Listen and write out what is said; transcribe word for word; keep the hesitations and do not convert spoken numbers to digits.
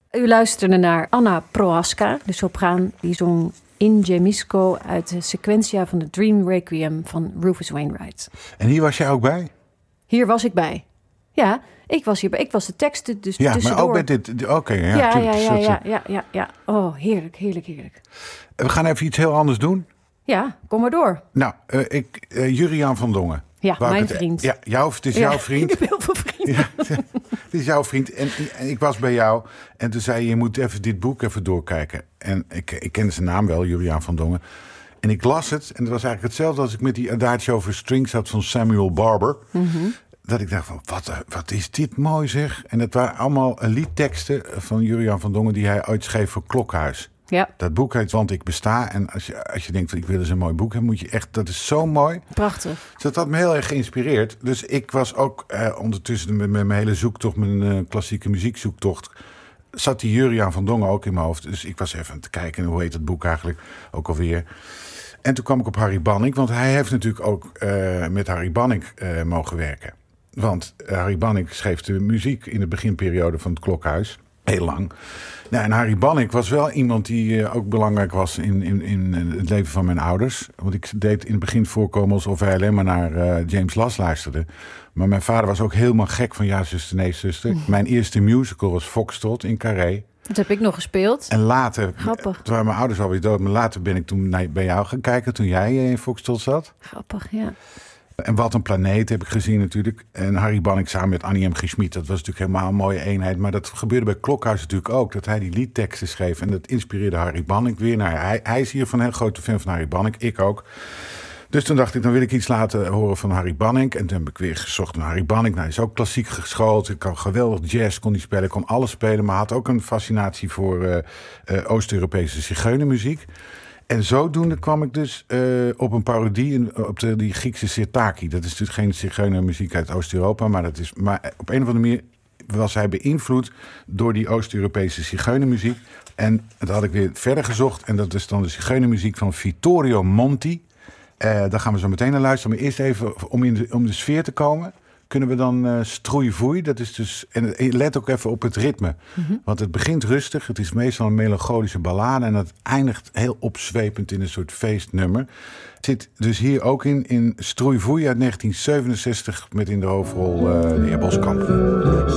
U luisterde naar Anna Prohaska, de sopraan die zong In Gemisco uit de sequentia van de Dream Requiem van Rufus Wainwright. En hier was jij ook bij? Hier was ik bij. Ja, ik was hierbij. Ik was de teksten dus ja, tussendoor. Maar ook met dit... Oké, okay, ja, ja, tuurlijk, ja, ja, ja, ja, ja, ja, ja. Oh, heerlijk, heerlijk, heerlijk. We gaan even iets heel anders doen. Ja, kom maar door. Nou, uh, ik, uh, Juriaan van Dongen. Ja, mijn het, vriend. Ja, jou, het is ja, jouw vriend. Ik heb heel veel vrienden. Ja, het is jouw vriend. En, en ik was bij jou en toen zei je, je moet even dit boek even doorkijken. En ik, ik kende zijn naam wel, Juriaan van Dongen. En ik las het en het was eigenlijk hetzelfde als ik met die Adagio for Strings had van Samuel Barber. Mm-hmm. Dat ik dacht van, wat, wat is dit mooi zeg. En het waren allemaal liedteksten van Juriaan van Dongen die hij ooit schreef voor Klokhuis. Ja. Dat boek heet Want ik besta. En als je, als je denkt, ik wil eens een mooi boek hebben, moet je echt, dat is zo mooi. Prachtig. Dus dat had me heel erg geïnspireerd. Dus ik was ook eh, ondertussen met, met mijn hele zoektocht, mijn uh, klassieke muziekzoektocht, zat die Juriaan van Dongen ook in mijn hoofd. Dus ik was even aan het kijken, hoe heet het boek eigenlijk ook alweer. En toen kwam ik op Harry Bannink, want hij heeft natuurlijk ook uh, met Harry Bannink uh, mogen werken. Want Harry Bannink schreef de muziek in de beginperiode van het Klokhuis. Heel lang. Nou, en Harry Bannink was wel iemand die uh, ook belangrijk was in, in, in het leven van mijn ouders. Want ik deed in het begin voorkomen alsof hij alleen maar naar uh, James Last luisterde. Maar mijn vader was ook helemaal gek van Ja, zuster, nee, zuster. Mm. Mijn eerste musical was Foxtrot in Carré. Dat heb ik nog gespeeld. En later, Grappig. Toen waren mijn ouders alweer dood, maar later ben ik toen naar, bij jou gaan kijken toen jij in Foxtrot zat. Grappig, ja. En Wat een planeet heb ik gezien natuurlijk. En Harry Bannink samen met Annie M. G. Schmid. Dat was natuurlijk helemaal een mooie eenheid. Maar dat gebeurde bij Klokhuis natuurlijk ook. Dat hij die liedteksten schreef. En dat inspireerde Harry Bannink weer. Nou, hij, hij is hier van een heel grote fan van Harry Bannink. Ik ook. Dus toen dacht ik, dan wil ik iets laten horen van Harry Bannink. En toen heb ik weer gezocht naar Harry Bannink. Nou, hij is ook klassiek geschoold. Ik kan geweldig jazz, kon hij spelen. Ik kon alles spelen. Maar had ook een fascinatie voor uh, uh, Oost-Europese zigeunermuziek. En zodoende kwam ik dus uh, op een parodie op de, die Griekse sirtaki. Dat is natuurlijk geen zigeunermuziek uit Oost-Europa, maar, dat is, maar op een of andere manier was hij beïnvloed door die Oost-Europese zigeunermuziek. En dat had ik weer verder gezocht. En dat is dan de zigeunermuziek van Vittorio Monti. Uh, daar gaan we zo meteen naar luisteren. Maar eerst even, om in de, om de sfeer te komen, kunnen we dan uh, Stroeivoei. Dat is dus, en let ook even op het ritme. Mm-hmm. Want het begint rustig. Het is meestal een melancholische ballade. En het eindigt heel opzwepend in een soort feestnummer. Het zit dus hier ook in, in Stroeivoei uit negentien zevenenzestig. Met in de hoofdrol uh, de heer Boskamp.